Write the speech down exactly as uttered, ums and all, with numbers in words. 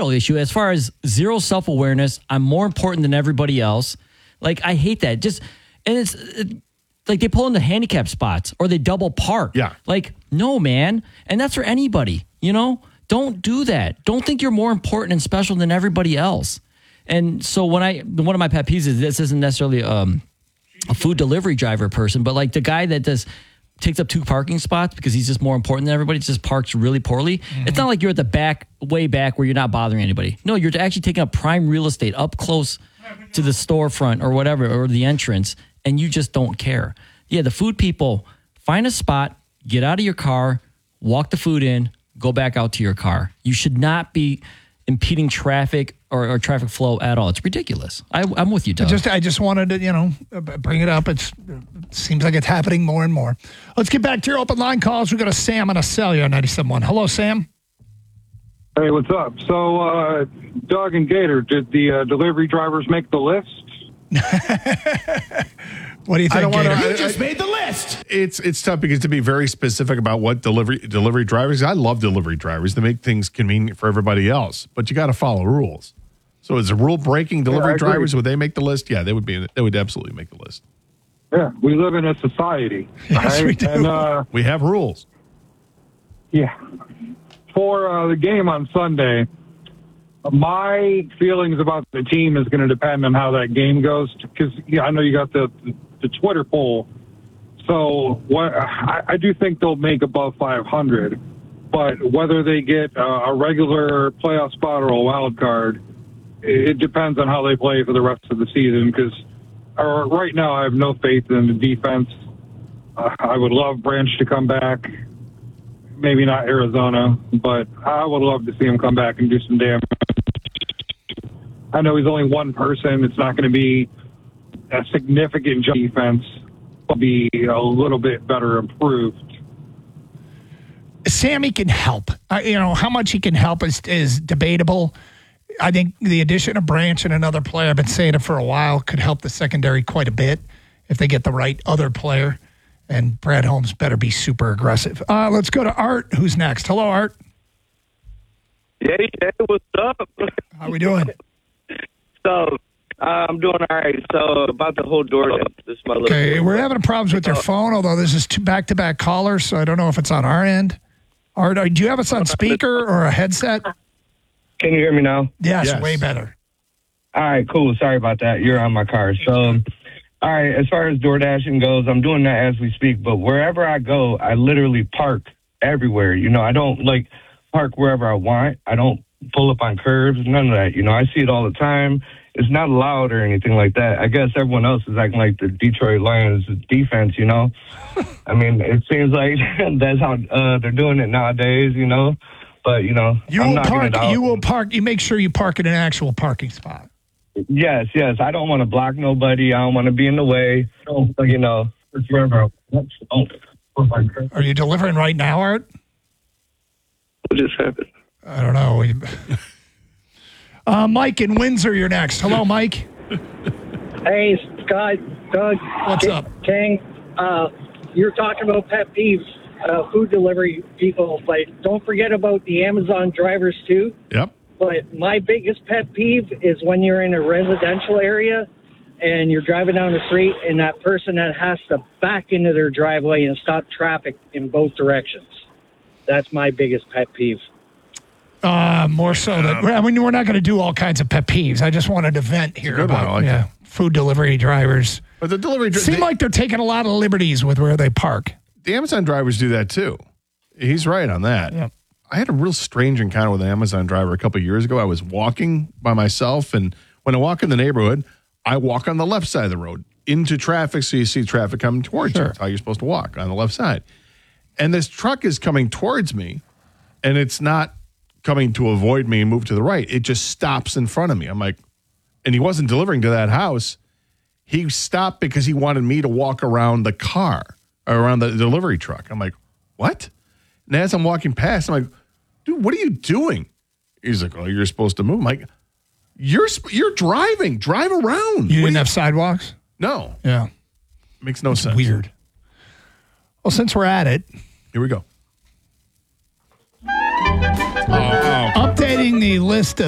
societal issue as far as zero self-awareness. I'm more important than everybody else. Like, I hate that. Just, and it's it, like they pull in the handicap spots or they double park. Yeah. Like, no, man. And that's for anybody, you know? Don't do that. Don't think you're more important and special than everybody else. And so when I, one of my pet peeves is this isn't necessarily um, a food delivery driver person, but like the guy that does takes up two parking spots because he's just more important than everybody, just parks really poorly. Mm-hmm. It's not like you're at the back, way back where you're not bothering anybody. No, you're actually taking up prime real estate up close to the storefront or whatever, or the entrance, and you just don't care. Yeah, the food people, find a spot, get out of your car, walk the food in, go back out to your car. You should not be impeding traffic or, or traffic flow at all. It's ridiculous. I, I'm with you, Doug. I just, I just wanted to, you know, bring it up. It's, it seems like it's happening more and more. Let's get back to your open line calls. We got a Sam on a cellular ninety-seven point one. Hello, Sam. Hey, what's up? So, uh, Doug and Gator, did the uh, delivery drivers make the list? What do you think, I don't Gator? wanna, You I, just I, made the list. It's it's tough because to be very specific about what delivery delivery drivers. I love delivery drivers. They make things convenient for everybody else, but you got to follow rules. So, is the rule breaking delivery Yeah, drivers? Would they make the list? Yeah, they would be. They would absolutely make the list. Yeah, we live in a society. Yes, right? we do. And, uh, We have rules. yeah. For uh, the game on Sunday, my feelings about the team is going to depend on how that game goes. Because yeah, I know you got the the Twitter poll. So what I, I do think they'll make above five hundred, but whether they get uh, a regular playoff spot or a wild card, it, it depends on how they play for the rest of the season. Because uh, right now I have no faith in the defense. Uh, I would love Branch to come back. Maybe not Arizona, but I would love to see him come back and do some damage. I know he's only one person. It's not going to be a significant defense. It'll be a little bit better improved. Sammy can help. Uh, you know, how much he can help is, is debatable. I think the addition of Branch and another player, I've been saying it for a while, could help the secondary quite a bit if they get the right other player. And Brad Holmes better be super aggressive. Uh, let's go to Art, who's next. Hello, Art. Hey, hey, what's up? How we doing? So, uh, I'm doing all right. So, about the whole door, this is my little. Okay, we're having problems with your phone, although this is two back-to-back callers, so I don't know if it's on our end. Art, do you have us on speaker or a headset? Can you hear me now? Yes, Yes. way better. All right, cool. Sorry about that. You're on my car. So, all right, as far as door dashing goes, I'm doing that as we speak. But wherever I go, I literally park everywhere. You know, I don't, like, park wherever I want. I don't pull up on curbs, none of that. You know, I see it all the time. It's not allowed or anything like that. I guess everyone else is acting like the Detroit Lions defense, you know? I mean, it seems like that's how uh, they're doing it nowadays, you know? But, you know, You I'm will knocking park. it out. You will park. You make sure you park in an actual parking spot. Yes, yes. I don't want to block nobody. I don't want to be in the way. You know, Are you delivering right now, Art? what just happened? I don't know. We- Uh, Mike in Windsor, you're next. Hello, Mike. Hey, Scott, Doug. What's King, up? King, uh, you're talking about pet peeves, uh, food delivery people, but don't forget about the Amazon drivers, too. Yep. But my biggest pet peeve is when you're in a residential area and you're driving down the street and that person that has to back into their driveway and stop traffic in both directions. That's my biggest pet peeve. Uh, more so that I mean, we're not going to do all kinds of pet peeves. I just wanted to vent here good one. about I like yeah, that. food delivery drivers. But the delivery dri- Seem they- like they're taking a lot of liberties with where they park. the Amazon drivers do that too. He's right on that. Yeah. I had a real strange encounter with an Amazon driver a couple of years ago. I was walking by myself, and when I walk in the neighborhood, I walk on the left side of the road into traffic, so you see traffic coming towards you. Sure. That's how you're supposed to walk, on the left side. And this truck is coming towards me, and it's not coming to avoid me and move to the right. It just stops in front of me. I'm like, and he wasn't delivering to that house. He stopped because he wanted me to walk around the car, or around the delivery truck. I'm like, what? And as I'm walking past, I'm like, dude, what are you doing? He's like, oh, you're supposed to move. I'm like, you're sp- you're driving. Drive around. You What didn't do have sidewalks? No. Yeah. Makes no It's sense. weird. Well, since we're at it, Here we go. updating the list of